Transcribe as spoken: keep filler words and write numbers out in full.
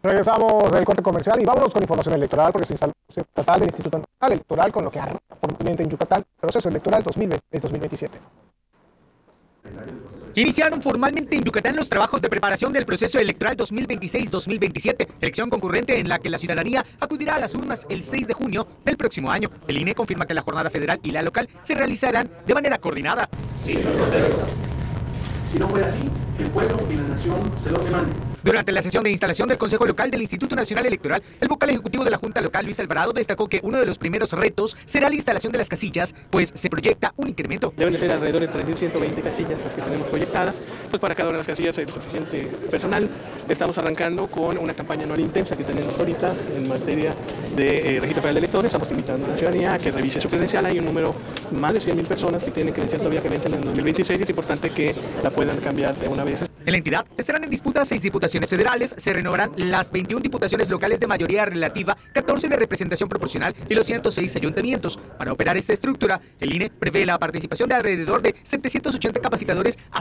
Regresamos del corte comercial y vámonos con información electoral porque se instaló el Consejo Estatal del Instituto Nacional Electoral con lo que hará formalmente en Yucatán proceso electoral dos mil veintisiete. Iniciaron formalmente en Yucatán los trabajos de preparación del proceso electoral dos mil veintiséis dos mil veintisiete, elección concurrente en la que la ciudadanía acudirá a las urnas el seis de junio del próximo año. El I N E confirma que la jornada federal y la local se realizarán de manera coordinada. Sí, si no fuera así, que el pueblo y la nación se lo demanden. Durante la sesión de instalación del Consejo Local del Instituto Nacional Electoral, el vocal ejecutivo de la Junta Local, Luis Alvarado, destacó que uno de los primeros retos será la instalación de las casillas, pues se proyecta un incremento. Deben de ser alrededor de tres mil ciento veinte casillas las que tenemos proyectadas, pues para cada una de las casillas hay suficiente personal. Estamos arrancando con una campaña anual intensa que tenemos ahorita en materia de eh, registro federal de electores. Estamos invitando a la ciudadanía a que revise su credencial. Hay un número, más de cien mil personas que tienen credencial todavía que vencen en dos mil veintiséis y es importante que la puedan cambiar de una vez. En la entidad estarán en disputa seis diputaciones federales, se renovarán las veintiuna diputaciones locales de mayoría relativa, catorce de representación proporcional y los ciento seis ayuntamientos. Para operar esta estructura, el I N E prevé la participación de alrededor de setecientos ochenta capacitadores